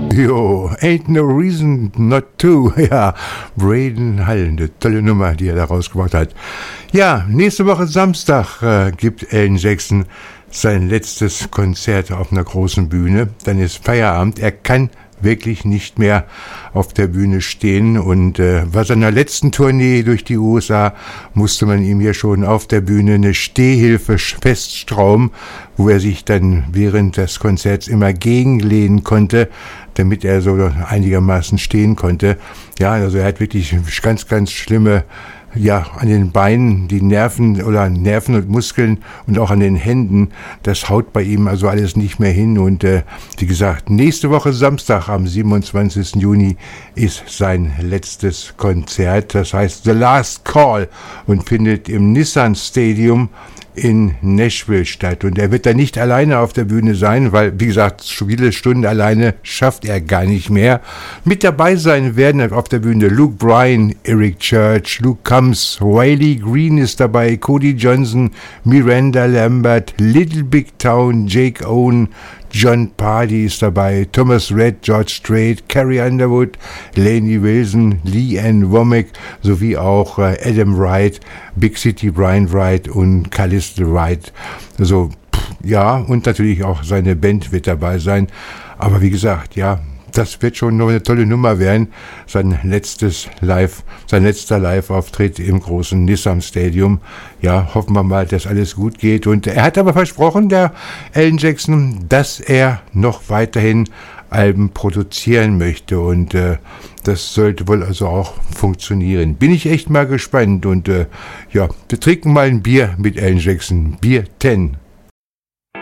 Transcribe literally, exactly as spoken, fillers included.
Jo, Ain't No Reason Not To. Ja, Braden Hull, eine tolle Nummer, die er da rausgebracht hat. Ja, nächste Woche Samstag äh, gibt Alan Jackson sein letztes Konzert auf einer großen Bühne. Dann ist Feierabend. Er kann wirklich nicht mehr auf der Bühne stehen und äh, bei seiner letzten Tournee durch die U S A musste man ihm hier schon auf der Bühne eine Stehhilfe feststrauben, wo er sich dann während des Konzerts immer gegenlehnen konnte, damit er so einigermaßen stehen konnte. Ja, also er hat wirklich ganz, ganz schlimme, ja, an den Beinen, die Nerven oder Nerven und Muskeln und auch an den Händen, das haut bei ihm also alles nicht mehr hin und äh, wie gesagt, nächste Woche Samstag am siebenundzwanzigsten Juni ist sein letztes Konzert, das heißt The Last Call und findet im Nissan Stadium in Nashville statt. Und er wird da nicht alleine auf der Bühne sein, weil, wie gesagt, viele Stunden alleine schafft er gar nicht mehr. Mit dabei sein werden auf der Bühne Luke Bryan, Eric Church, Luke Combs, Riley Green ist dabei, Cody Johnson, Miranda Lambert, Little Big Town, Jake Owen, John Pardy ist dabei, Thomas Rhett, George Strait, Carrie Underwood, Lainey Wilson, Lee Ann Womack sowie auch äh, Adam Wright, Big City Brian Wright und Callista Wright. Also, pff, ja, und natürlich auch seine Band wird dabei sein. Aber wie gesagt, ja, das wird schon noch eine tolle Nummer werden. Sein letztes Live, sein letzter Live-Auftritt im großen Nissan Stadium. Ja, hoffen wir mal, dass alles gut geht. Und er hat aber versprochen, der Alan Jackson, dass er noch weiterhin Alben produzieren möchte. Und äh, das sollte wohl also auch funktionieren. Bin ich echt mal gespannt. Und äh, ja, wir trinken mal ein Bier mit Alan Jackson. Bier zehn.